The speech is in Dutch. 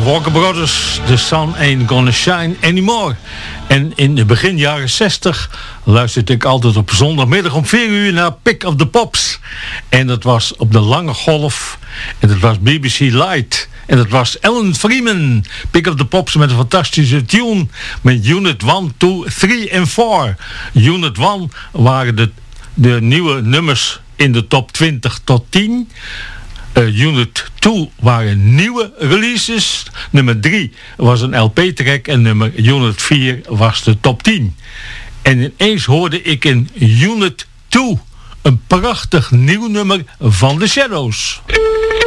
Walker Brothers, The Sun Ain't Gonna Shine Anymore. En in de begin jaren 60 luisterde ik altijd op zondagmiddag om 4 uur naar Pick of the Pops. En dat was op de lange golf. En dat was BBC Light. En dat was Alan Freeman. Pick of the Pops met een fantastische tune. Met Unit 1, 2, 3 en 4. Unit 1 waren de nieuwe nummers in de top 20 tot 10. Unit 2 waren nieuwe releases. Nummer 3 was een LP-track. En Unit 4 was de top 10. En ineens hoorde ik in Unit 2 een prachtig nieuw nummer van The Shadows.